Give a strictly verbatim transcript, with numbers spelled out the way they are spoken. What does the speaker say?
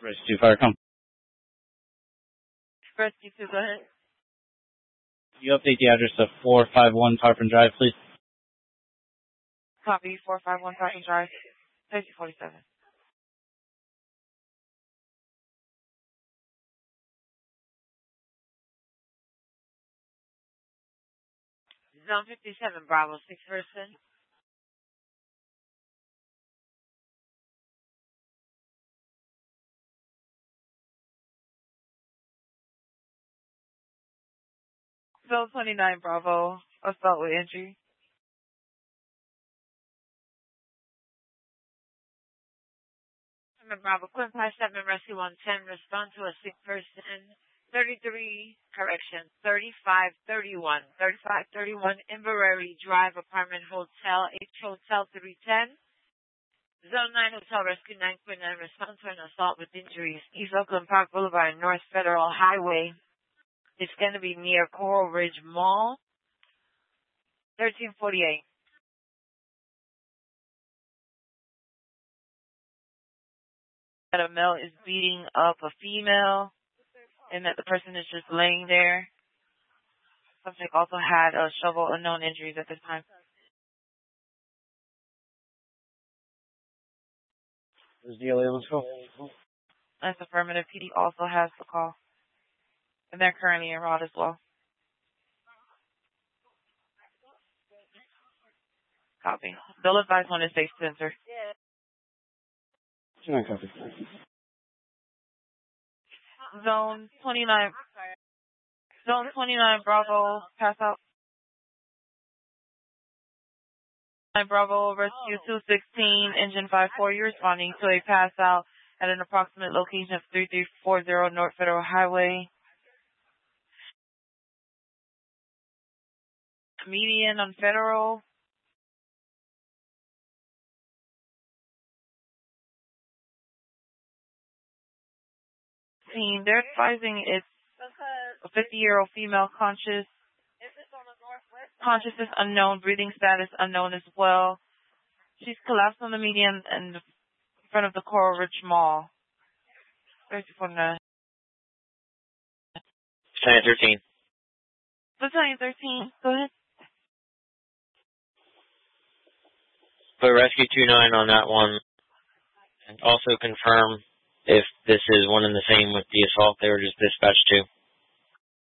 Rescue Fire, come. Rescue two, go ahead. Can you update the address of four five one Tarpon Drive, please? Copy, four five one Tarpon Drive, thirty forty-seven. Zone fifty-seven, Bravo, six person. Zone twenty-nine, Bravo, assault with injury. Bravo, Quinn five seven, Rescue one ten, respond to a sick person. thirty-three, correction, thirty-five thirty-one. thirty-five thirty-one, Inverary Drive, Apartment Hotel, H Hotel three ten. Zone nine, Hotel Rescue nine Quinn nine, respond to an assault with injuries. East Oakland Park Boulevard, North Federal Highway. It's going to be near Coral Ridge Mall. thirteen forty-eight. That a male is beating up a female and that the person is just laying there. Subject also had a shovel, unknown injuries at this time. Is the L A let's go? That's affirmative. P D also has the call. And they're currently en route as well. Copy. Bill advised on his safe sensor. Yeah. Copy. Zone twenty-nine. Zone twenty-nine, Bravo, pass out. Bravo, Rescue two sixteen, Engine five four, you're responding to a pass out at an approximate location of three three four zero North Federal Highway. Median on Federal. They're advising it's a fifty-year-old female conscious. Consciousness unknown, breathing status unknown as well. She's collapsed on the median in front of the Coral Ridge Mall. Battalion thirteen. Battalion thirteen, go ahead. Put Rescue two nine on that one. And also confirm if this is one and the same with the assault they were just dispatched to.